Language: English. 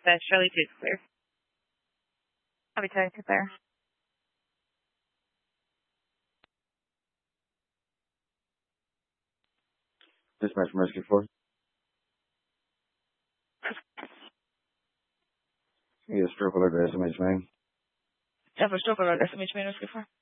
Shirley 2 is clear. Copy 2 clear. Dispatch from Rescue 4. Yes, stroke alert to SMH main. Yeah, for stroke alert, SMH main Rescue 4.